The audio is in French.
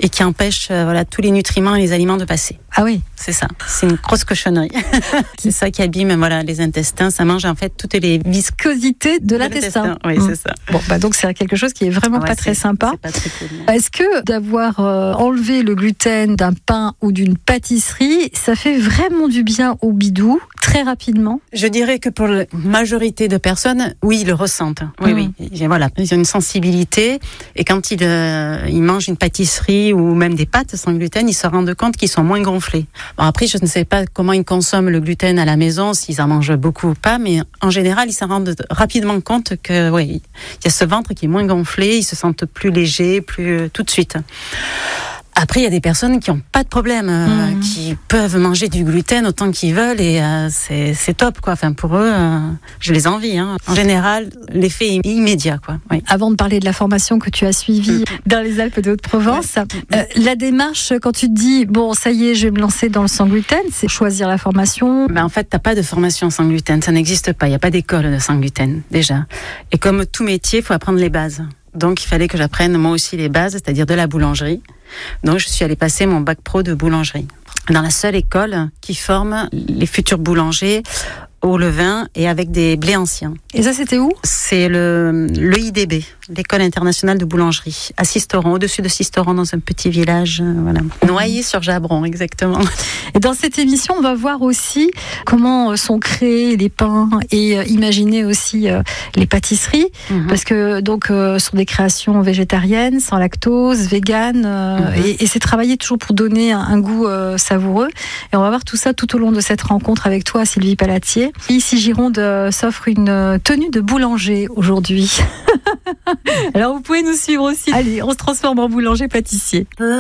et qui empêche tous les nutriments et les aliments de passer. Ah oui. C'est ça. C'est une grosse cochonnerie. C'est ça qui abîme les intestins. Ça mange en fait toutes les viscosités de l'intestin. Oui, c'est ça. Bon, donc c'est quelque chose qui est vraiment pas très sympa. C'est pas très cool. Est-ce que d'avoir enlevé le gluten d'un pain ou d'une pâtisserie, ça fait vraiment du bien au bidou, très rapidement? Je dirais que pour la majorité de personnes, oui, ils le ressentent. Oui. Ils ont une sensibilité. Et quand ils mangent une pâtisserie ou même des pâtes sans gluten, ils se rendent compte qu'ils sont moins gonflés. Bon, après, je ne sais pas comment ils consomment le gluten à la maison, s'ils en mangent beaucoup ou pas, mais en général, ils s'en rendent rapidement compte que, il y a ce ventre qui est moins gonflé, ils se sentent plus légers, plus tout de suite. Après, il y a des personnes qui n'ont pas de problème, qui peuvent manger du gluten autant qu'ils veulent et c'est top, quoi. Enfin, pour eux, je les envie. En général, l'effet est immédiat, quoi. Oui. Avant de parler de la formation que tu as suivie dans les Alpes de Haute-Provence, la démarche, quand tu te dis, bon, ça y est, je vais me lancer dans le sans gluten, c'est choisir la formation. En fait, t'as pas de formation sans gluten, ça n'existe pas. Il n'y a pas d'école de sans gluten, déjà. Et comme tout métier, il faut apprendre les bases. Donc, il fallait que j'apprenne moi aussi les bases, c'est-à-dire de la boulangerie. Donc, je suis allée passer mon bac pro de boulangerie dans la seule école qui forme les futurs boulangers au levain et avec des blés anciens. Et ça, c'était où? C'est l'EIDB, l'École internationale de boulangerie, à Sisteron, au-dessus de Sisteron, dans un petit village, Noyer-sur-Jabron, exactement. Et dans cette émission, on va voir aussi comment sont créés les pains et imaginer aussi les pâtisseries, parce que donc ce sont des créations végétariennes, sans lactose, véganes, et c'est travaillé toujours pour donner un goût savoureux. Et on va voir tout ça tout au long de cette rencontre avec toi, Sylvie Palatier. Ici Gironde s'offre une tenue de boulanger aujourd'hui. Alors vous pouvez nous suivre aussi. Allez, on se transforme en boulanger-pâtissier.